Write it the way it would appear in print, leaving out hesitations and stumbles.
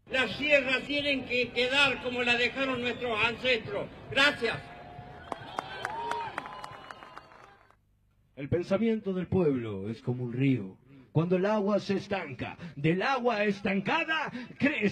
Las sierras tienen que quedar como la dejaron nuestros ancestros. Gracias. El pensamiento del pueblo es como un río. Cuando el agua se estanca, del agua estancada crece.